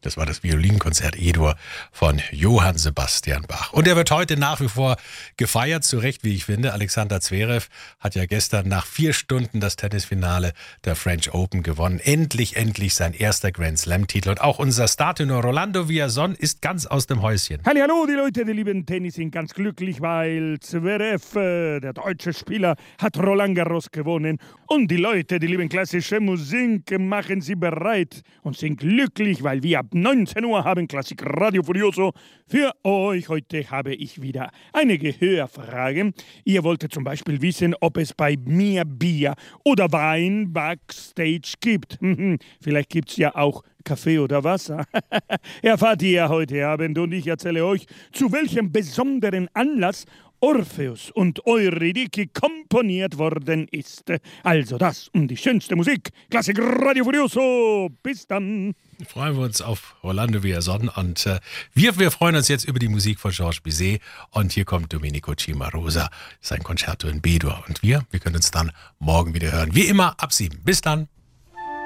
Das war das Violinkonzert E-Dur von Johann Sebastian Bach. Und er wird heute nach wie vor gefeiert, zu Recht, wie ich finde. Alexander Zverev hat ja gestern nach 4 Stunden das Tennisfinale der French Open gewonnen. Endlich sein erster Grand Slam-Titel. Und auch unser Startenor Rolando Villazón ist ganz aus dem Häuschen. Hallo, die Leute, die lieben Tennis, sind ganz glücklich, weil Zverev, der deutsche Spieler, hat Roland Garros gewonnen. Und die Leute, die lieben klassische Musik, machen sie bereit und sind glücklich, weil wir ab 19 Uhr haben Klassik Radio Furioso für euch. Heute habe ich wieder einige Hörfragen. Ihr wolltet zum Beispiel wissen, ob es bei mir Bier oder Wein backstage gibt. Vielleicht gibt es ja auch Kaffee oder Wasser. Erfahrt ihr heute Abend und ich erzähle euch, zu welchem besonderen Anlass Orpheus und Eurydike komponiert worden ist. Also das und die schönste Musik. Klassik Radio Furioso. Bis dann. Freuen wir uns auf Rolando Villazón und wir freuen uns jetzt über die Musik von Georges Bizet und hier kommt Domenico Cimarosa, sein Concerto in B-Dur und wir können uns dann morgen wieder hören. Wie immer ab 7. Bis dann.